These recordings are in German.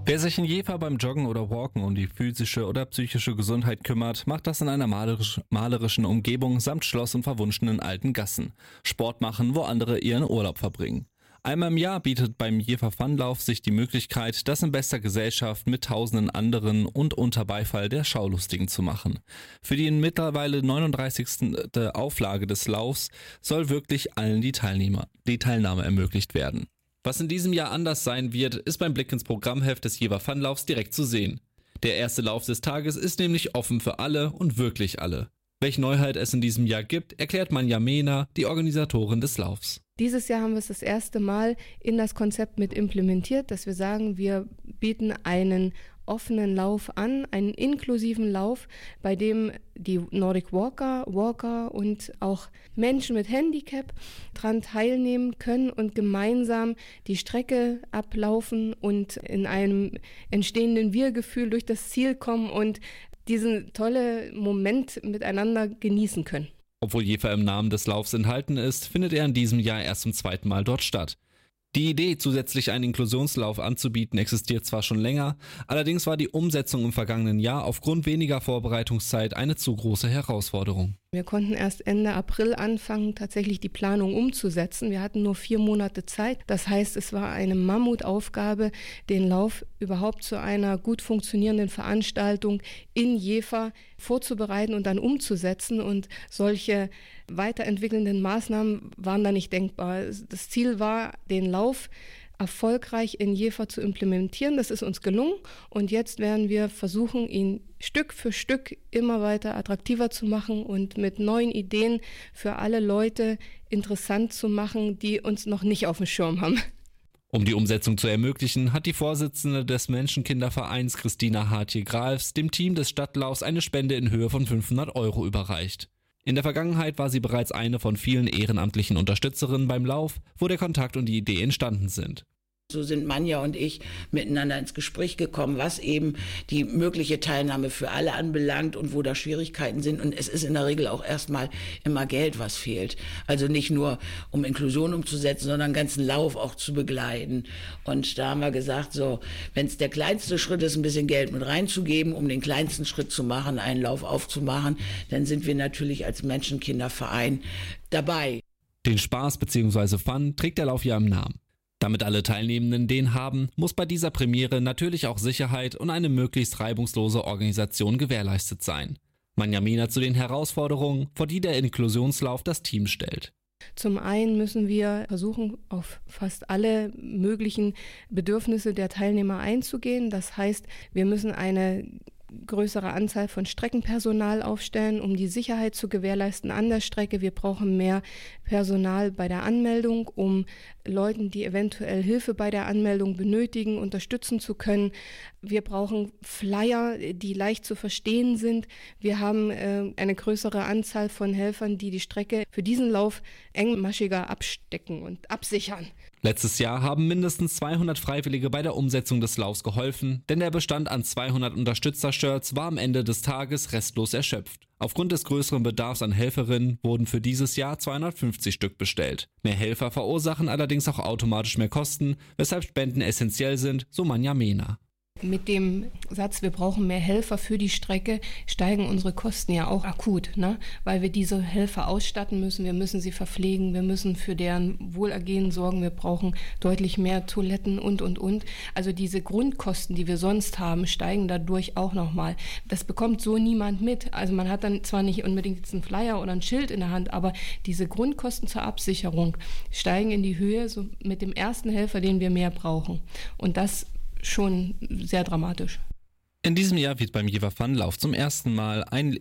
Wer sich in Jever beim Joggen oder Walken um die physische oder psychische Gesundheit kümmert, macht das in einer malerischen Umgebung samt Schloss und verwunschenen alten Gassen. Sport machen, wo andere ihren Urlaub verbringen. Einmal im Jahr bietet beim Jever Funlauf sich die Möglichkeit, das in bester Gesellschaft mit tausenden anderen und unter Beifall der Schaulustigen zu machen. Für die mittlerweile 39. Auflage des Laufs soll wirklich allen die Teilnahme ermöglicht werden. Was in diesem Jahr anders sein wird, ist beim Blick ins Programmheft des Jever Funlaufs direkt zu sehen. Der erste Lauf des Tages ist nämlich offen für alle und wirklich alle. Welche Neuheit es in diesem Jahr gibt, erklärt Manja Mehner, die Organisatorin des Laufs. Dieses Jahr haben wir es das erste Mal in das Konzept mit implementiert, dass wir sagen, wir bieten einen offenen Lauf an, einen inklusiven Lauf, bei dem die Nordic Walker und auch Menschen mit Handicap daran teilnehmen können und gemeinsam die Strecke ablaufen und in einem entstehenden Wir-Gefühl durch das Ziel kommen und diesen tollen Moment miteinander genießen können. Obwohl Jever im Namen des Laufs enthalten ist, findet er in diesem Jahr erst zum zweiten Mal dort statt. Die Idee, zusätzlich einen Inklusionslauf anzubieten, existiert zwar schon länger, allerdings war die Umsetzung im vergangenen Jahr aufgrund weniger Vorbereitungszeit eine zu große Herausforderung. Wir konnten erst Ende April anfangen, tatsächlich die Planung umzusetzen. Wir hatten nur 4 Monate Zeit. Das heißt, es war eine Mammutaufgabe, den Lauf überhaupt zu einer gut funktionierenden Veranstaltung in Jever vorzubereiten und dann umzusetzen. Und solche weiterentwickelnden Maßnahmen waren da nicht denkbar. Das Ziel war, den Lauf erfolgreich in Jever zu implementieren. Das ist uns gelungen und jetzt werden wir versuchen, ihn Stück für Stück immer weiter attraktiver zu machen und mit neuen Ideen für alle Leute interessant zu machen, die uns noch nicht auf dem Schirm haben. Um die Umsetzung zu ermöglichen, hat die Vorsitzende des Menschenkindervereins Christina Hartje-Gralfs dem Team des Stadtlaufs eine Spende in Höhe von 500 € überreicht. In der Vergangenheit war sie bereits eine von vielen ehrenamtlichen Unterstützerinnen beim Lauf, wo der Kontakt und die Idee entstanden sind. So sind Manja und ich miteinander ins Gespräch gekommen, was eben die mögliche Teilnahme für alle anbelangt und wo da Schwierigkeiten sind. Und es ist in der Regel auch erstmal immer Geld, was fehlt. Also nicht nur, um Inklusion umzusetzen, sondern den ganzen Lauf auch zu begleiten. Und da haben wir gesagt, so, wenn es der kleinste Schritt ist, ein bisschen Geld mit reinzugeben, um den kleinsten Schritt zu machen, einen Lauf aufzumachen, dann sind wir natürlich als Menschenkinderverein dabei. Den Spaß bzw. Fun trägt der Lauf ja im Namen. Damit alle Teilnehmenden den haben, muss bei dieser Premiere natürlich auch Sicherheit und eine möglichst reibungslose Organisation gewährleistet sein. Manja Mehner zu den Herausforderungen, vor die der Inklusionslauf das Team stellt. Zum einen müssen wir versuchen, auf fast alle möglichen Bedürfnisse der Teilnehmer einzugehen. Das heißt, wir müssen eine größere Anzahl von Streckenpersonal aufstellen, um die Sicherheit zu gewährleisten an der Strecke. Wir brauchen mehr Personal bei der Anmeldung, um Leuten, die eventuell Hilfe bei der Anmeldung benötigen, unterstützen zu können. Wir brauchen Flyer, die leicht zu verstehen sind. Wir haben eine größere Anzahl von Helfern, die die Strecke für diesen Lauf engmaschiger abstecken und absichern. Letztes Jahr haben mindestens 200 Freiwillige bei der Umsetzung des Laufs geholfen, denn der Bestand an 200 Unterstützershirts war am Ende des Tages restlos erschöpft. Aufgrund des größeren Bedarfs an Helferinnen wurden für dieses Jahr 250 Stück bestellt. Mehr Helfer verursachen allerdings auch automatisch mehr Kosten, weshalb Spenden essentiell sind, so Manja Mehner. Mit dem Satz, wir brauchen mehr Helfer für die Strecke, steigen unsere Kosten ja auch akut, ne? Weil wir diese Helfer ausstatten müssen, wir müssen sie verpflegen, wir müssen für deren Wohlergehen sorgen, wir brauchen deutlich mehr Toiletten und. Also diese Grundkosten, die wir sonst haben, steigen dadurch auch nochmal. Das bekommt so niemand mit. Also man hat dann zwar nicht unbedingt jetzt einen Flyer oder ein Schild in der Hand, aber diese Grundkosten zur Absicherung steigen in die Höhe, so mit dem ersten Helfer, den wir mehr brauchen. Und das schon sehr dramatisch. In diesem Jahr wird beim Jever Funlauf zum ersten Mal ein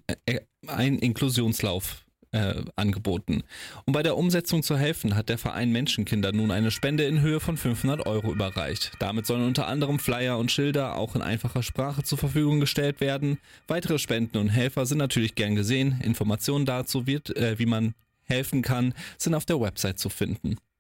Inklusionslauf angeboten. Um bei der Umsetzung zu helfen, hat der Verein Menschenkinder nun eine Spende in Höhe von 500 € überreicht. Damit sollen unter anderem Flyer und Schilder auch in einfacher Sprache zur Verfügung gestellt werden. Weitere Spenden und Helfer sind natürlich gern gesehen. Informationen dazu, wie man helfen kann, sind auf der Website zu finden.